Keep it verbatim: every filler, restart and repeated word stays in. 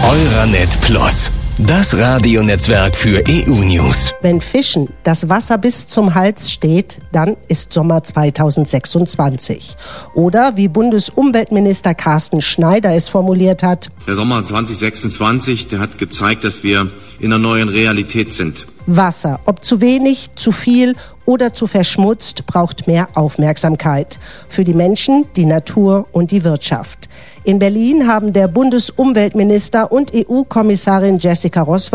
Euranet Plus, das Radionetzwerk für E U-News. Wenn Fischen das Wasser bis zum Hals steht, dann ist Sommer zweitausendsechsundzwanzig. Oder wie Bundesumweltminister Carsten Schneider es formuliert hat: Der Sommer zweitausendsechsundzwanzig, der hat gezeigt, dass wir in einer neuen Realität sind. Wasser, ob zu wenig, zu viel oder zu verschmutzt, braucht mehr Aufmerksamkeit. Für die Menschen, die Natur und die Wirtschaft. In Berlin haben der Bundesumweltminister und E U-Kommissarin Jessica Roswald